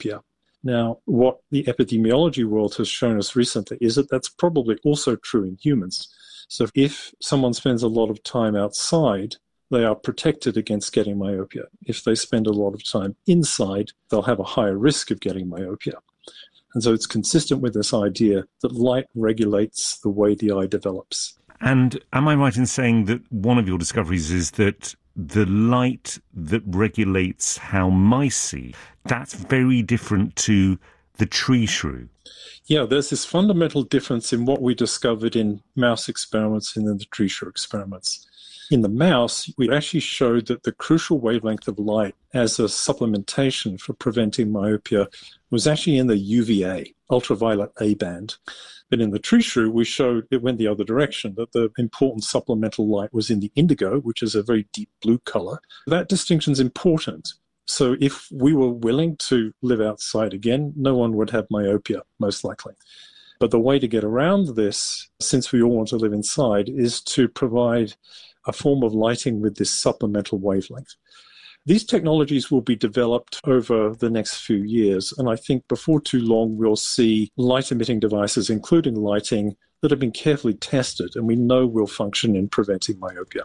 myopia. Now, what the epidemiology world has shown us recently is that that's probably also true in humans. So if someone spends a lot of time outside, they are protected against getting myopia. If they spend a lot of time inside, they'll have a higher risk of getting myopia. And so it's consistent with this idea that light regulates the way the eye develops. And am I right in saying that one of your discoveries is that the light that regulates how mice see, that's very different to the tree shrew? Yeah, there's this fundamental difference in what we discovered in mouse experiments and in the tree shrew experiments. In the mouse, we actually showed that the crucial wavelength of light as a supplementation for preventing myopia was actually in the UVA, ultraviolet A band. But in the tree shrew, we showed it went the other direction, that the important supplemental light was in the indigo, which is a very deep blue color. That distinction is important. So if we were willing to live outside again, no one would have myopia, most likely. But the way to get around this, since we all want to live inside, is to provide a form of lighting with this supplemental wavelength. These technologies will be developed over the next few years, and I think before too long we'll see light-emitting devices, including lighting, that have been carefully tested and we know will function in preventing myopia.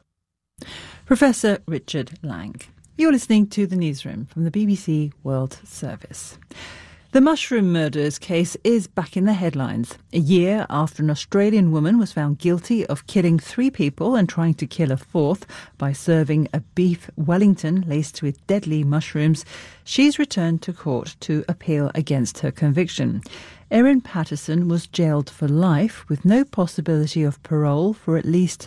Professor Richard Lang. You're listening to The Newsroom from the BBC World Service. The mushroom murders case is back in the headlines, a year after an Australian woman was found guilty of killing 3 people and trying to kill a 4th by serving a beef Wellington laced with deadly mushrooms. She's returned to court to appeal against her conviction. Erin Patterson was jailed for life with no possibility of parole for at least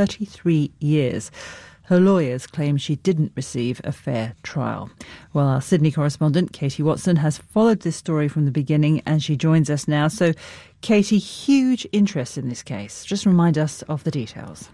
33 years. Her lawyers claim she didn't receive a fair trial. Well, our Sydney correspondent, Katie Watson, has followed this story from the beginning and she joins us now. So, Katie, huge interest in this case. Just remind us of the details.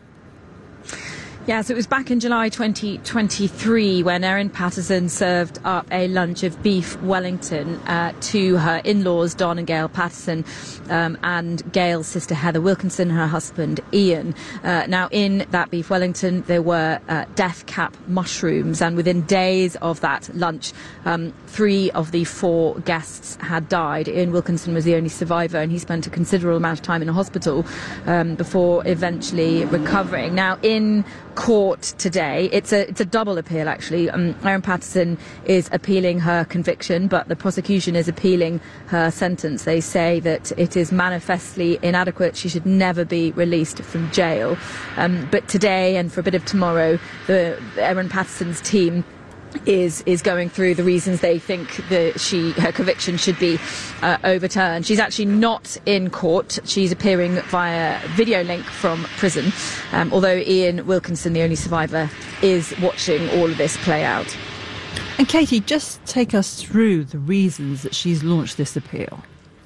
Yes, it was back in July 2023 when Erin Patterson served up a lunch of beef Wellington to her in-laws, Don and Gail Patterson, and Gail's sister Heather Wilkinson, her husband Ian. Now, in that beef Wellington, there were death cap mushrooms, and within days of that lunch, 3 of the 4 guests had died. Ian Wilkinson was the only survivor, and he spent a considerable amount of time in a hospital before eventually recovering. Now, in court today, it's a double appeal actually. Erin Patterson is appealing her conviction, but the prosecution is appealing her sentence. They say that it is manifestly inadequate. She should never be released from jail. But today and for a bit of tomorrow, Erin Patterson's team is going through the reasons they think her conviction should be overturned. She's actually not in court. She's appearing via video link from prison, although Ian Wilkinson, the only survivor, is watching all of this play out. And Katie, just take us through the reasons that she's launched this appeal.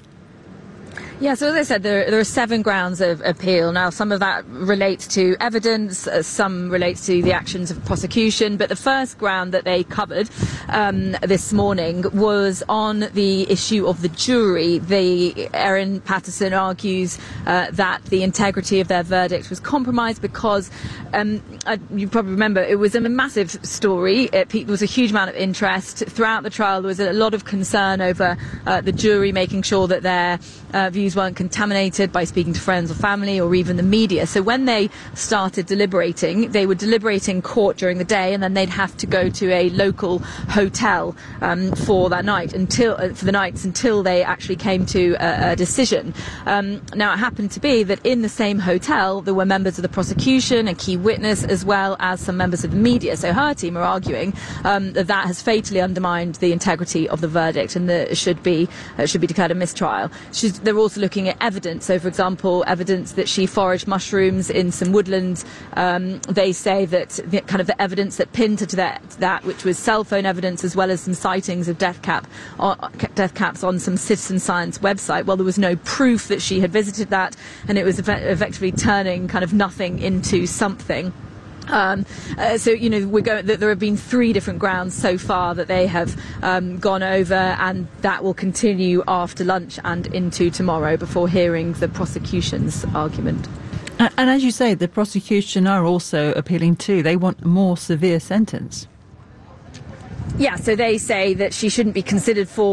Yeah, so as I said, there are 7 grounds of appeal. Now, some of that relates to evidence, some relates to the actions of prosecution, but the first ground that they covered this morning was on the issue of the jury. Erin Patterson argues that the integrity of their verdict was compromised because, you probably remember, it was a massive story. There was a huge amount of interest. Throughout the trial, there was a lot of concern over the jury making sure that their views weren't contaminated by speaking to friends or family or even the media. So when they started deliberating, they would deliberate in court during the day, and then they'd have to go to a local hotel for that night until they actually came to a decision. Now, it happened to be that in the same hotel there were members of the prosecution, a key witness, as well as some members of the media. So her team are arguing that has fatally undermined the integrity of the verdict and that it should be declared a mistrial. They're also looking at evidence. So, for example, evidence that she foraged mushrooms in some woodlands. They say that the evidence that pinned her to that, which was cell phone evidence, as well as some sightings of death caps on some citizen science website. Well, there was no proof that she had visited that, and it was effectively turning nothing into something. So, there have been 3 different grounds so far that they have gone over, and that will continue after lunch and into tomorrow before hearing the prosecution's argument. And as you say, the prosecution are also appealing too. They want a more severe sentence. Yeah, so they say that she shouldn't be considered for